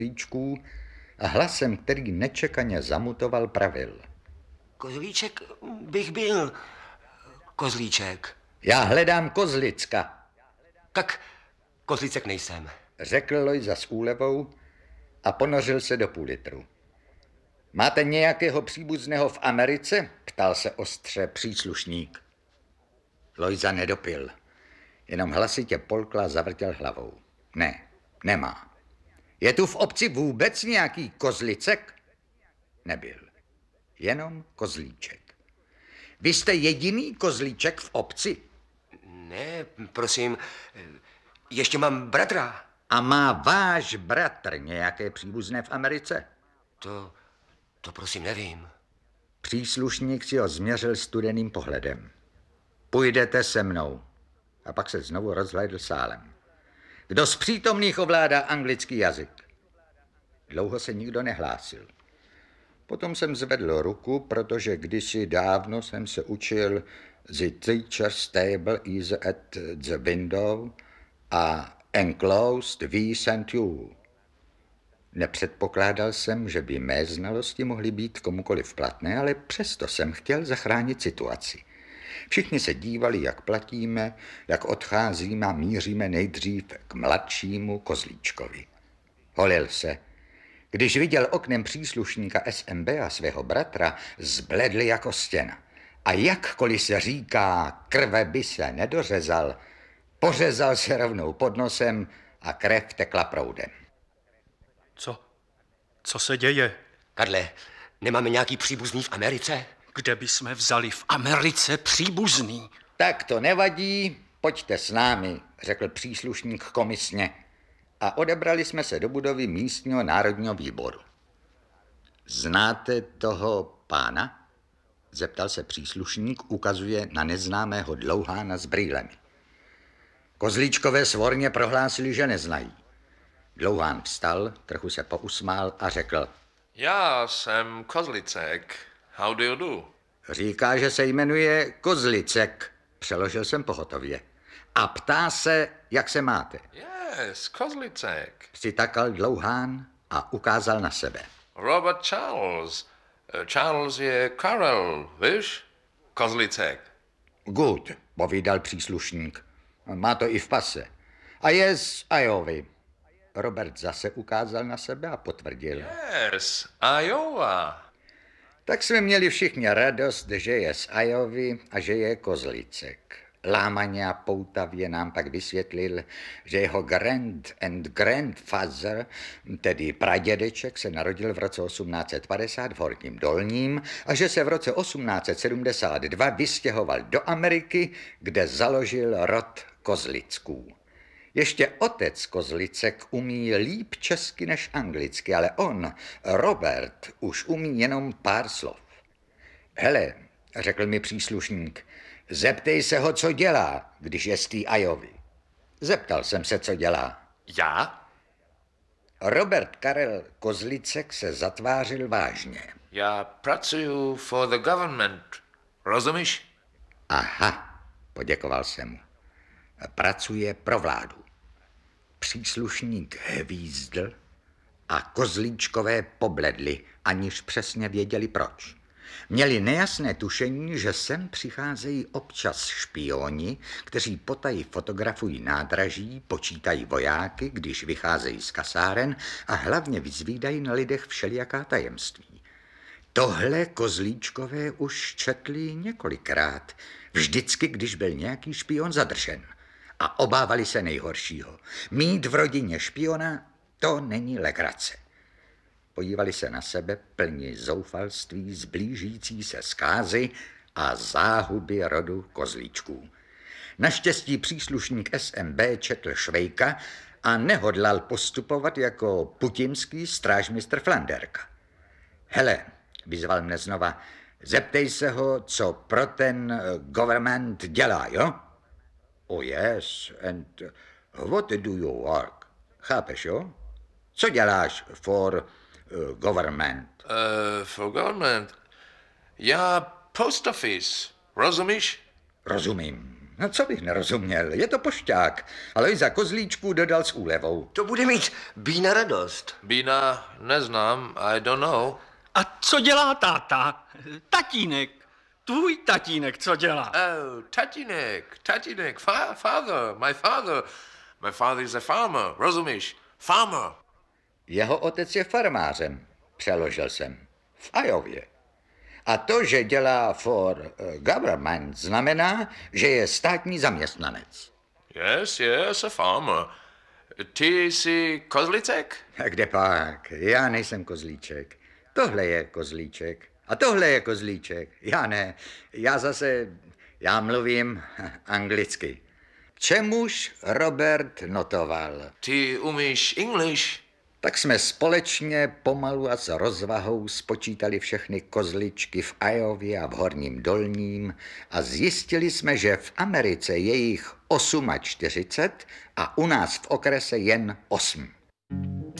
kozlíčků a hlasem, který nečekaně zamutoval, pravil. Kozlíček bych byl. Kozlíček. Já hledám Kozlicka. Tak kozlíček nejsem. Řekl Lojza s úlevou a ponořil se do půl litru. Máte nějakého příbuzného v Americe? Ptal se ostře příslušník. Lojza nedopil. Jenom hlasitě polkla zavrtěl hlavou. Ne, nemá. Je tu v obci vůbec nějaký Kozlicek? Nebyl. Jenom Kozlíček. Vy jste jediný Kozlíček v obci? Ne, prosím, ještě mám bratra. A má váš bratr nějaké příbuzné v Americe? To prosím nevím. Příslušník si ho změřil studeným pohledem. Půjdete se mnou. A pak se znovu rozhlédl sálem. Kdo z přítomných ovládá anglický jazyk? Dlouho se nikdo nehlásil. Potom jsem zvedl ruku, protože kdysi dávno jsem se učil The teacher's table is at the window a enclosed we sent you. Nepředpokládal jsem, že by mé znalosti mohly být komukoliv platné, ale přesto jsem chtěl zachránit situaci. Všichni se dívali, jak platíme, jak odcházíme a míříme nejdřív k mladšímu Kozlíčkovi. Holil se. Když viděl oknem příslušníka SMB a svého bratra, zbledl jako stěna. A jakkoliv se říká, krve by se nedořezal, pořezal se rovnou pod nosem a krev tekla proudem. Co se děje? Karle, nemáme nějaký příbuzný v Americe? Kde bychom vzali v Americe příbuzný? Tak to nevadí, pojďte s námi, řekl příslušník komisně. A odebrali jsme se do budovy místního národního výboru. Znáte toho pána? Zeptal se příslušník, ukazuje na neznámého dlouhána s brýlemi. Kozlíčkové svorně prohlásili, že neznají. Dlouhán vstal, trochu se pousmál a řekl. Já jsem Kozlicek. How do you do? Říká, že se jmenuje Kozlicek, přeložil jsem pohotově. A ptá se, jak se máte. Yes, Kozlicek. Přitakal Dlouhán a ukázal na sebe. Robert Charles. Charles je Karel, víš? Kozlicek. Good, povídal příslušník. Má to i v pase. A je z Iovy. Robert zase ukázal na sebe a potvrdil. Yes, Iowa. Tak jsme měli všichni radost, že je z Iovy a že je Kozlicek. Lámaně a poutavě nám pak vysvětlil, že jeho grandfather, tedy pradědeček, se narodil v roce 1850 v Horním Dolním a že se v roce 1872 vystěhoval do Ameriky, kde založil rod Kozlicků. Ještě otec Kozlicek umí líp česky než anglicky, ale on, Robert, už umí jenom pár slov. Hele, řekl mi příslušník, zeptej se ho, co dělá, když je z té Iovy. Zeptal jsem se, co dělá. Já? Robert Karel Kozlicek se zatvářil vážně. Já pracuju for the government. Rozumíš? Aha, poděkoval jsem mu. Pracuje pro vládu. Příslušník hvízdl a Kozlíčkové pobledli, aniž přesně věděli proč. Měli nejasné tušení, že sem přicházejí občas špioni, kteří potají fotografují nádraží, počítají vojáky, když vycházejí z kasáren a hlavně vyzvídají na lidech všelijaká tajemství. Tohle Kozlíčkové už četli několikrát, vždycky, když byl nějaký špion zadržen. A obávali se nejhoršího. Mít v rodině špiona, to není legrace. Podívali se na sebe plni zoufalství z blížící se zkázy a záhuby rodu Kozlíčků. Naštěstí příslušník SMB četl Švejka a nehodlal postupovat jako putinský strážmistr Flanderka. Hele, vyzval mne znova, zeptej se ho, co pro ten government dělá, jo? Oh yes, and what do you work? Chápeš, jo? Co děláš for government? For government. Já post office. Rozumíš? Rozumím. No co bych nerozuměl, je to pošťák, ale i za kozlíčků dodal s úlevou. To bude mít Bína radost. Bína neznám, I don't know. A co dělá táta? Tatínek. Tvůj tatínek, co dělá? Oh, tatínek, father, my father. My father is a farmer, rozumíš? Farmer. Jeho otec je farmářem, přeložil jsem, v Ajově. A to, že dělá for government, znamená, že je státní zaměstnanec. Yes, a farmer. Ty jsi kozlicek? A kde pak? Já nejsem kozlíček. Tohle je kozlíček. A tohle je kozlíček. Já ne. Já mluvím anglicky. Čemuž Robert notoval. Ty umíš English? Tak jsme společně pomalu a s rozvahou spočítali všechny kozličky v Ajově a v Horním Dolním a zjistili jsme, že v Americe je jich 48 a u nás v okrese jen 8.